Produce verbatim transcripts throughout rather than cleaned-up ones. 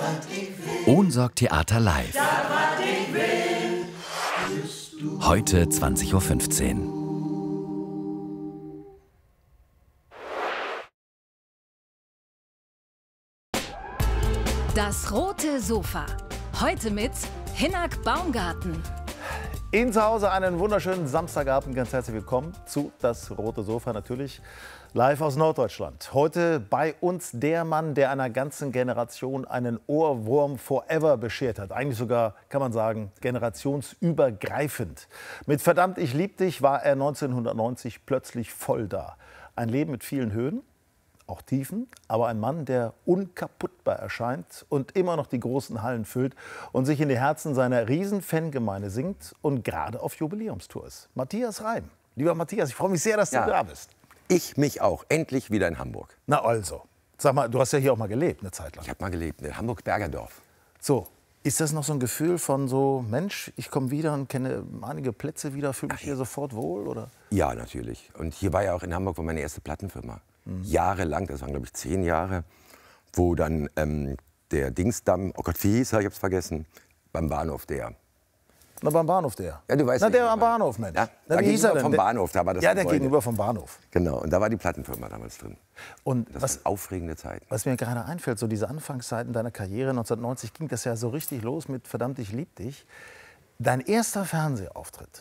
Ohnsorg Theater live. Heute zwanzig Uhr fünfzehn. Das rote Sofa. Heute mit Hinnerk Baumgarten. Ihnen zu Hause einen wunderschönen Samstagabend. Ganz herzlich willkommen zu Das rote Sofa, natürlich live aus Norddeutschland. Heute bei uns der Mann, der einer ganzen Generation einen Ohrwurm forever beschert hat. Eigentlich sogar, kann man sagen, generationsübergreifend. Mit Verdammt, ich lieb dich war er neunzehnhundertneunzig plötzlich voll da. Ein Leben mit vielen Höhen, auch Tiefen, aber ein Mann, der unkaputtbar erscheint und immer noch die großen Hallen füllt und sich in die Herzen seiner Riesen-Fangemeinde singt und gerade auf Jubiläumstour ist. Matthias Reim. Lieber Matthias, ich freue mich sehr, dass du Ja. da bist. Ich mich auch. Endlich wieder in Hamburg. Na also, sag mal, du hast ja hier auch mal gelebt, eine Zeit lang. Ich habe mal gelebt in Hamburg-Bergerdorf. So, ist das noch so ein Gefühl von so, Mensch, ich komme wieder und kenne einige Plätze wieder, fühle mich hier sofort wohl, oder? Ja, natürlich. Und hier war ja auch in Hamburg war meine erste Plattenfirma. Mhm. Jahrelang, das waren glaube ich zehn Jahre, wo dann ähm, der Dingsdamm, oh Gott, wie hieß er, ich hab's vergessen, beim Bahnhof der. Na, beim Bahnhof der. Ja, du weißt Na, nicht, der wie am man- Bahnhof, Mensch. Ja, Na, da wie hieß er gegenüber denn? vom Der- Bahnhof, da war das Ja, der Gebäude. gegenüber vom Bahnhof. Genau, und da war die Plattenfirma damals drin. Und Das was, waren aufregende Zeiten. was mir gerade einfällt, so diese Anfangszeiten deiner Karriere, neunzehnhundertneunzig ging das ja so richtig los mit Verdammt, ich lieb dich. Dein erster Fernsehauftritt.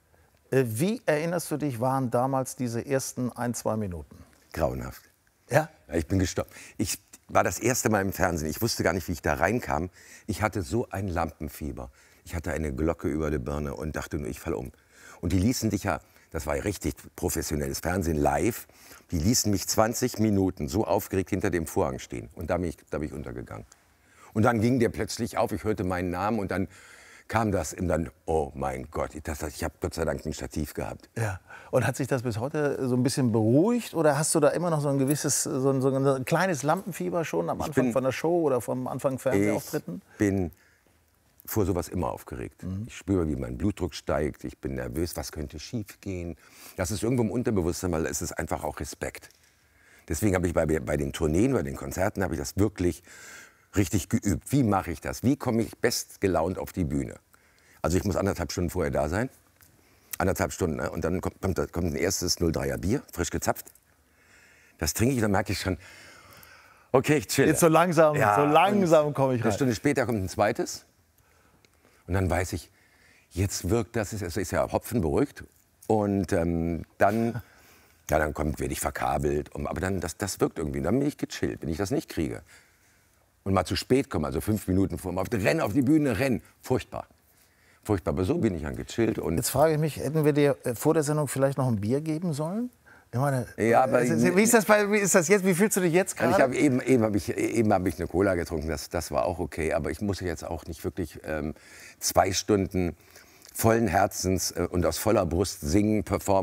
Äh, Wie erinnerst du dich, waren damals diese ersten ein, zwei Minuten? Grauenhaft. Ja? Ja, ich bin gestorben. Ich war das erste Mal im Fernsehen. Ich wusste gar nicht, wie ich da reinkam. Ich hatte so ein Lampenfieber. Ich hatte eine Glocke über der Birne und dachte nur, ich falle um. Und die ließen dich ja, das war ja richtig professionelles Fernsehen, live, die ließen mich zwanzig Minuten so aufgeregt hinter dem Vorhang stehen. Und da bin ich, da bin ich untergegangen. Und dann ging der plötzlich auf, ich hörte meinen Namen und dann kam das und dann, oh mein Gott, ich, das, ich habe Gott sei Dank ein Stativ gehabt. Ja. Und hat sich das bis heute so ein bisschen beruhigt oder hast du da immer noch so ein gewisses, so ein, so ein kleines Lampenfieber schon am Ich Anfang bin- von der Show oder vom Anfang Fernsehauftritten? Ich bin vor sowas immer aufgeregt. Mhm. Ich spüre, wie mein Blutdruck steigt. Ich bin nervös, was könnte schief gehen. Das ist irgendwo im Unterbewusstsein, weil es ist einfach auch Respekt. Deswegen habe ich bei, bei den Tourneen, bei den Konzerten, habe ich das wirklich richtig geübt. Wie mache ich das? Wie komme ich bestgelaunt auf die Bühne? Also ich muss anderthalb Stunden vorher da sein. Anderthalb Stunden. Ne? Und dann kommt, kommt, kommt ein erstes null Dreier Bier, frisch gezapft. Das trinke ich, dann merke ich schon, okay, ich chill. Jetzt so langsam, Ja, so langsam komme ich Eine rein. Stunde später kommt ein zweites. Und dann weiß ich, jetzt wirkt das, es ist ja Hopfen beruhigt. Und ähm, dann, ja, dann kommt, werde ich verkabelt. Und, aber dann, das, das wirkt irgendwie. Dann bin ich gechillt, wenn ich das nicht kriege. Und mal zu spät komme, also fünf Minuten vor, auf, renn auf die Bühne, renn. Furchtbar. Furchtbar. Aber so bin ich dann gechillt. Und Jetzt frage ich mich, hätten wir dir äh, vor der Sendung vielleicht noch ein Bier geben sollen? Ich meine, Ja, aber- äh, wie, ist das bei, wie ist das jetzt? Wie fühlst du dich jetzt Also ich gerade? habe eben, eben habe ich, eben hab ich eine Cola getrunken, das, das war auch okay. Aber ich muss jetzt auch nicht wirklich ähm, zwei Stunden vollen Herzens äh, und aus voller Brust singen, performen.